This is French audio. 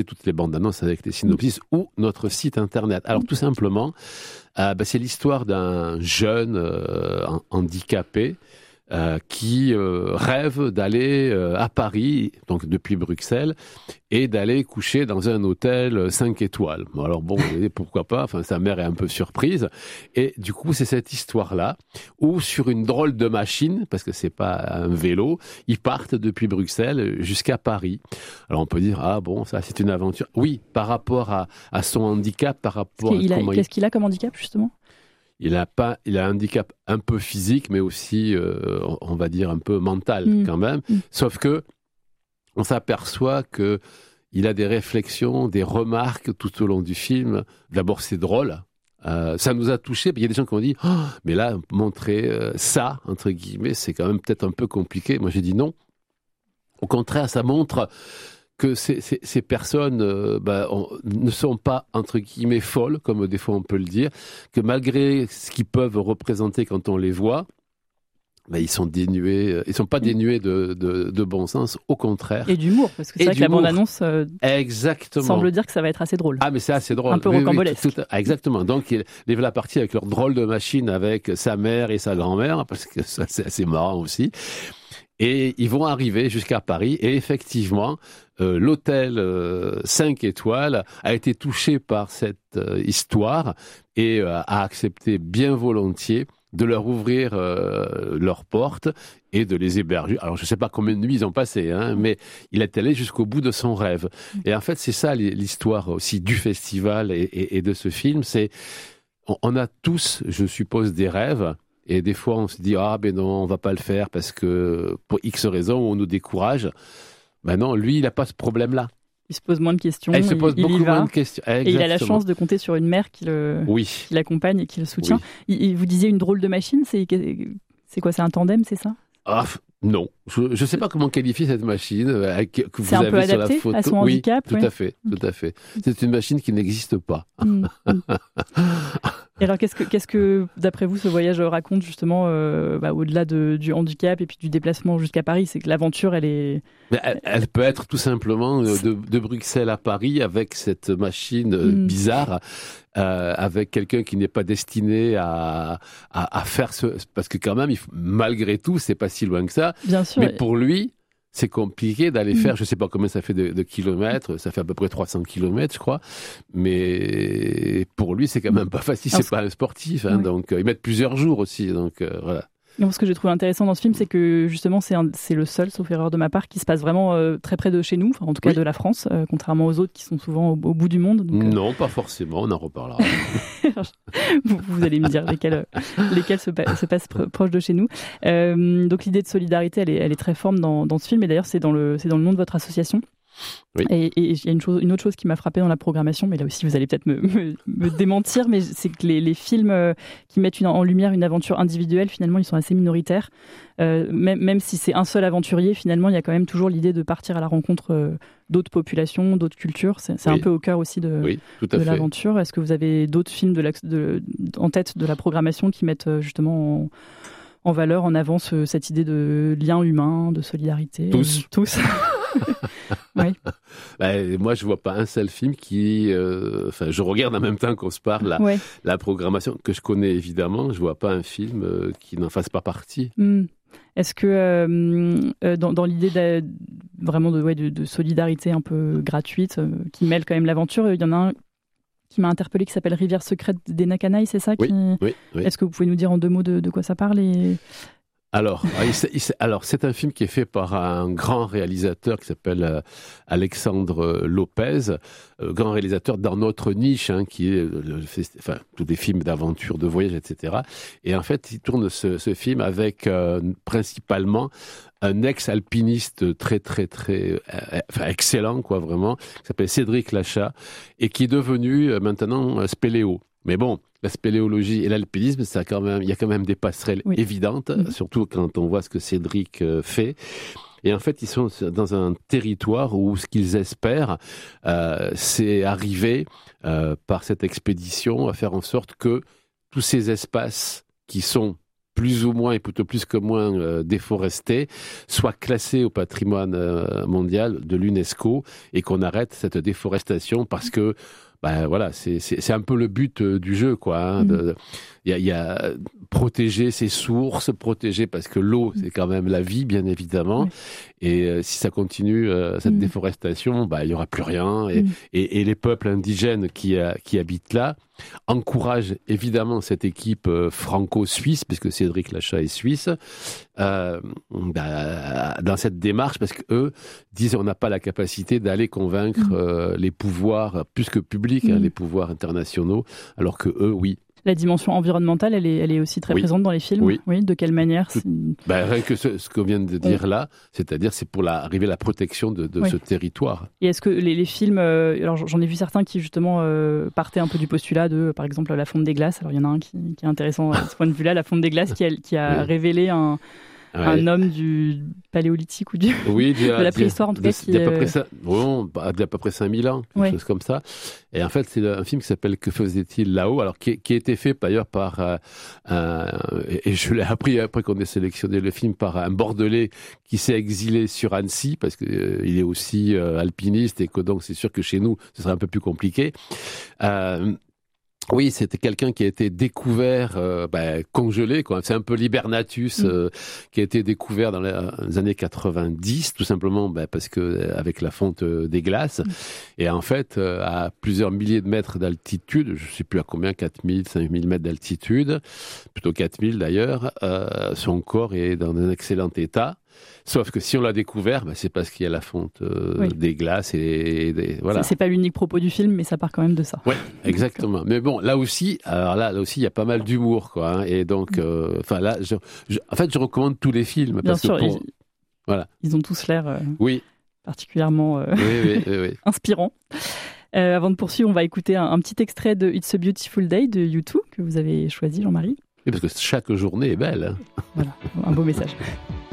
toutes les bandes annonces avec les synopsis ou notre site internet. Alors tout simplement, c'est l'histoire d'un jeune handicapé qui rêve d'aller à Paris, donc depuis Bruxelles, et d'aller coucher dans un hôtel 5 étoiles. Alors bon, pourquoi pas, enfin, sa mère est un peu surprise. Et du coup, c'est cette histoire-là, où sur une drôle de machine, parce que c'est pas un vélo, ils partent depuis Bruxelles jusqu'à Paris. Alors on peut dire, ah bon, ça c'est une aventure. Oui, par rapport à son handicap, par rapport Qu'est-ce qu'il a comme handicap, justement ? Il a un handicap un peu physique, mais aussi, on va dire, un peu mental quand même. Sauf que on s'aperçoit que il a des réflexions, des remarques tout au long du film. D'abord, c'est drôle. Ça nous a touchés. Il y a des gens qui ont dit mais là, montrer ça, entre guillemets, c'est quand même peut-être un peu compliqué. Moi, j'ai dit non. Au contraire, ça montre que ces personnes ne sont pas, entre guillemets, folles, comme des fois on peut le dire, que malgré ce qu'ils peuvent représenter quand on les voit, ils sont pas dénués de bon sens, au contraire. Et d'humour, parce que c'est vrai que la bande-annonce semble dire que ça va être assez drôle. Ah, mais c'est assez drôle. Un peu rocambolesque. Exactement. Donc, les voilà partis avec leur drôle de machine avec sa mère et sa grand-mère, parce que ça, c'est assez marrant aussi. Et ils vont arriver jusqu'à Paris. Et effectivement, l'hôtel 5 étoiles a été touché par cette histoire et a accepté bien volontiers de leur ouvrir leurs portes et de les héberger. Alors, je ne sais pas combien de nuits ils ont passé, mais il est allé jusqu'au bout de son rêve. Et en fait, c'est ça l'histoire aussi du festival et de ce film. C'est, on a tous, je suppose, des rêves. Et des fois, on se dit, ben non, on va pas le faire parce que, pour X raisons, on nous décourage. Ben non, lui, il n'a pas ce problème-là. Il se pose moins de questions. Il se pose beaucoup moins de questions. Exactement. Et il a la chance de compter sur une mère qui l'accompagne et qui le soutient. Oui. Vous disiez une drôle de machine, c'est quoi? C'est un tandem, c'est ça? Non, je ne sais pas comment qualifier cette machine que vous avez sur la photo. C'est un peu adapté à son handicap. Oui, tout à fait. C'est une machine qui n'existe pas. Et alors, qu'est-ce que, d'après vous, ce voyage raconte justement au-delà du handicap et puis du déplacement jusqu'à Paris? C'est que l'aventure, elle peut être tout simplement de Bruxelles à Paris avec cette machine bizarre, avec quelqu'un qui n'est pas destiné à faire parce que quand même, malgré tout, c'est pas si loin que ça. Bien sûr. Mais pour lui, c'est compliqué d'aller faire, je ne sais pas combien ça fait de kilomètres, ça fait à peu près 300 kilomètres, je crois, mais pour lui, c'est quand même pas facile, c'est pas un sportif, donc ils mettent plusieurs jours aussi, donc voilà. Ce que j'ai trouvé intéressant dans ce film, c'est que justement, c'est le seul, sauf erreur de ma part, qui se passe vraiment très près de chez nous, en tout cas de la France, contrairement aux autres qui sont souvent au bout du monde. Donc, non, pas forcément, on en reparlera. vous allez me dire lesquels se passent proches de chez nous. Donc l'idée de solidarité, elle est très forte dans ce film, et d'ailleurs c'est dans le nom de votre association. Oui. Et il y a une autre chose qui m'a frappée dans la programmation, mais là aussi vous allez peut-être me démentir, mais c'est que les films qui mettent en lumière une aventure individuelle, finalement ils sont assez minoritaires. Même si c'est un seul aventurier, finalement il y a quand même toujours l'idée de partir à la rencontre d'autres populations, d'autres cultures. C'est un peu au cœur aussi de l'aventure. Est-ce que vous avez d'autres films en tête de la programmation qui mettent justement en valeur, en avant cette idée de lien humain, de solidarité? Tous. Oui. Moi, je vois pas un seul film qui... je regarde en même temps qu'on se parle la programmation, que je connais évidemment. Je vois pas un film qui n'en fasse pas partie. Est-ce que dans l'idée vraiment de solidarité un peu gratuite, qui mêle quand même l'aventure, il y en a un qui m'a interpellée qui s'appelle Rivière secrète des Nakanaï, c'est ça? Oui. Est-ce que vous pouvez nous dire en 2 mots de quoi ça parle Alors, c'est un film qui est fait par un grand réalisateur qui s'appelle Alexandre Lopez, grand réalisateur dans notre niche, qui est tous des films d'aventure, de voyage, etc. Et en fait, il tourne ce film avec principalement un ex-alpiniste très, très, très excellent, quoi, vraiment, qui s'appelle Cédric Lachat, et qui est devenu maintenant spéléo. Mais bon, la spéléologie et l'alpinisme, il y a quand même des passerelles évidentes, surtout quand on voit ce que Cédric fait. Et en fait, ils sont dans un territoire où ce qu'ils espèrent, c'est arriver par cette expédition à faire en sorte que tous ces espaces qui sont plus ou moins et plutôt plus que moins déforestés, soient classés au patrimoine mondial de l'UNESCO et qu'on arrête cette déforestation parce que voilà, c'est un peu le but du jeu, quoi. Hein, il y a protéger ses sources, protéger parce que l'eau, c'est quand même la vie, bien évidemment. Et si ça continue, cette déforestation, il y aura plus rien. Et les peuples indigènes qui habitent là encouragent évidemment cette équipe franco-suisse, puisque Cédric Lachat est suisse, dans cette démarche, parce qu'eux disent on n'a pas la capacité d'aller convaincre les pouvoirs, plus que publics, les pouvoirs internationaux, alors que eux, oui. La dimension environnementale, elle est aussi très présente dans les films. Oui. De quelle manière? Rien que ce qu'on vient de dire là, c'est-à-dire c'est pour arriver à la protection de ce territoire. Et est-ce que les films, alors j'en ai vu certains qui justement partaient un peu du postulat de, par exemple, La Fonte des Glaces. Alors il y en a un qui est intéressant à ce point de vue-là, La Fonte des Glaces, qui a révélé un homme du paléolithique ou de la préhistoire en tout cas. D'à peu près 5000 ans, quelque chose comme ça. Et en fait, c'est un film qui s'appelle Que faisait-il là-haut, alors qui a été fait d'ailleurs par et je l'ai appris après qu'on ait sélectionné le film, par un Bordelais qui s'est exilé sur Annecy parce que il est aussi alpiniste et que donc c'est sûr que chez nous ce serait un peu plus compliqué. Oui, c'était quelqu'un qui a été découvert, congelé, quoi. C'est un peu l'hibernatus qui a été découvert dans les années 90, tout simplement parce que avec la fonte des glaces. Et en fait, à plusieurs milliers de mètres d'altitude, je ne sais plus à combien, 4000, 5000 mètres d'altitude, plutôt 4000 d'ailleurs, son corps est dans un excellent état. Sauf que si on l'a découvert, c'est parce qu'il y a la fonte des glaces et voilà. C'est pas l'unique propos du film, mais ça part quand même de ça. Ouais, exactement. Mais bon, là aussi, il y a pas mal d'humour, quoi. Hein, et donc, je recommande tous les films. Bien sûr, ils ont tous l'air particulièrement inspirants. Avant de poursuivre, on va écouter un petit extrait de It's a Beautiful Day de U2 que vous avez choisi, Jean-Marie. Oui, parce que chaque journée est belle. Hein. Voilà, un beau message.